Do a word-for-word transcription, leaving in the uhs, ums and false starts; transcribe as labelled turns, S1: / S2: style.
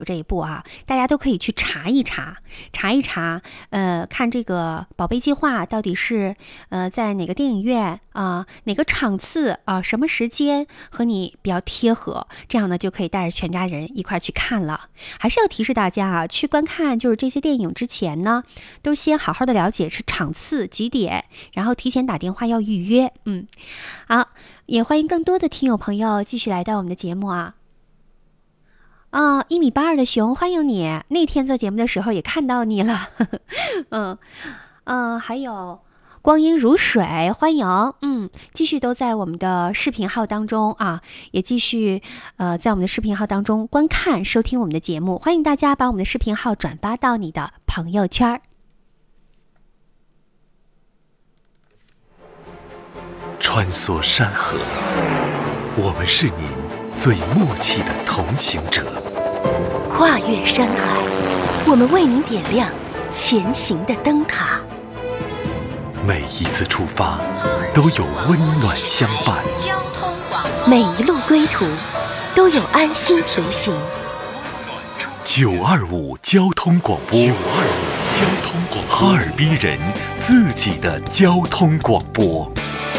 S1: 这一部啊，大家都可以去查一查，查一查，呃，看这个宝贝计划到底是呃在哪个电影院啊、呃，哪个场次啊、呃，什么时间和你比较贴合，这样呢就可以带着全家人一块去看了。还是要提示大家啊，去观看就是这些电影之前呢，都先好好的了解是场次几点，然后提前打电话要预约。嗯，好，也欢迎更多的听友朋友继续来到我们的节目啊。啊，一米八二的熊，欢迎你！那天做节目的时候也看到你了，嗯嗯，还有光阴如水，欢迎，嗯，继续都在我们的视频号当中啊，也继续呃在我们的视频号当中观看收听我们的节目，欢迎大家把我们的视频号转发到你的朋友圈。
S2: 穿梭山河，我们是您最默契的同行者。
S3: 跨越山海，我们为您点亮前行的灯塔。
S2: 每一次出发都有温暖相伴，
S3: 每一路归途都有安心随行。
S2: 九二五交通广播，九二五交通广播，哈尔滨人自己的交通广播。